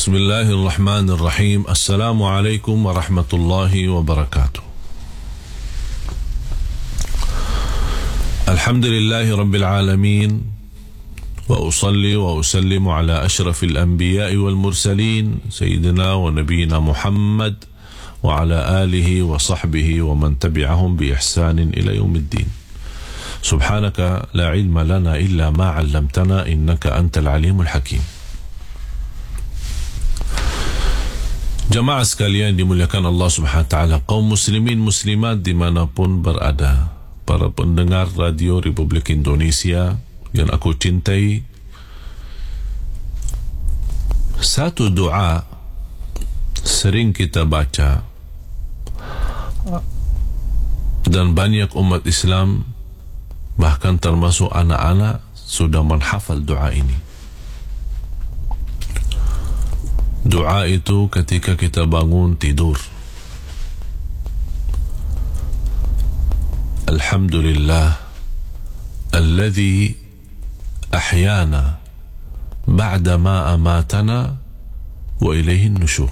Bismillahirrahmanirrahim. Assalamualaikum warahmatullahi wabarakatuh. Alhamdulillahi rabbil alamin. Wa usalli wa usallimu ala ashrafil anbiya'i wal mursalin Sayyidina wa nabiyina Muhammad wa ala alihi wa sahbihi wa man tabi'ahum bi ihsanin ila yaumiddin. Subhanaka la ilma lana illa ma 'allamtana innaka antal alimul hakim. Jamaah sekalian dimuliakan Allah Subhanahu wa taala, kaum muslimin muslimat dimanapun berada, para pendengar radio Republik Indonesia yang aku cintai, satu doa sering kita baca dan banyak umat Islam bahkan termasuk anak-anak sudah menghafal doa ini. Doa itu ketika kita bangun tidur. Alhamdulillah alladhi ahyana ba'da ma amatana wa ilayhi nusyur.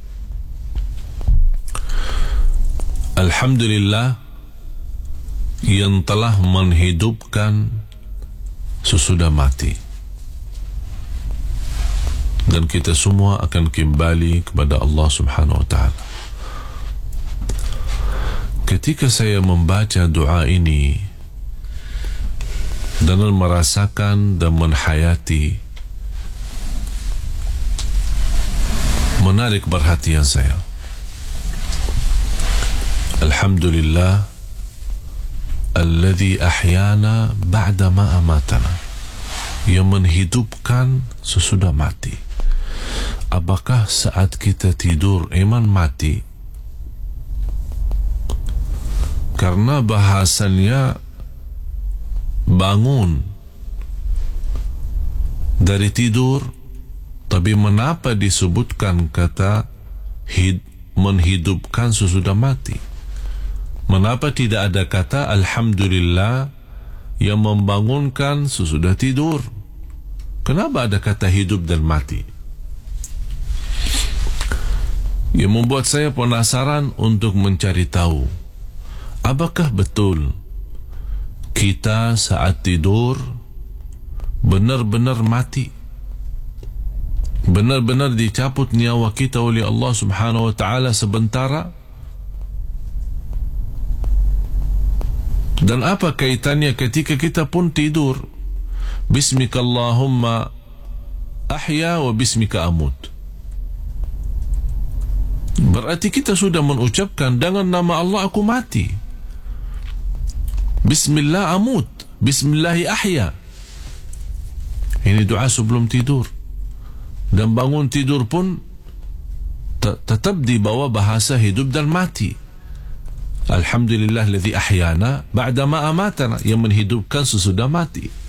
Alhamdulillah yang telah menghidupkan sesudah mati. Dan kita semua akan kembali kepada Allah Subhanahu wa taala. Ketika saya membaca doa ini dan merasakan dan menhayati, menarik perhatian saya. Alhamdulillah alladhi ahyana ba'da ma amatana, yang menghidupkan sesudah mati. Apakah saat kita tidur iman mati? Karena bahasannya bangun dari tidur, tapi mengapa disebutkan kata menghidupkan sesudah mati? Mengapa tidak ada kata Alhamdulillah yang membangunkan sesudah tidur? Kenapa ada kata hidup dan mati? Yang membuat saya penasaran untuk mencari tahu, apakah betul kita saat tidur benar-benar mati, benar-benar dicabut nyawa kita oleh Allah Subhanahu wa taala sementara? Dan apa kaitannya ketika kita pun tidur? Bismikallahumma ahya wa bismika amut. Berarti kita sudah mengucapkan dengan nama Allah aku mati. Bismillah amut, Bismillahi ahya. Ini doa sebelum tidur. Dan bangun tidur pun tetap di bawah bahasa hidup dan mati. Alhamdulillah alladhi ahyana ba'da ma amatana, yang menghidupkan sesudah mati.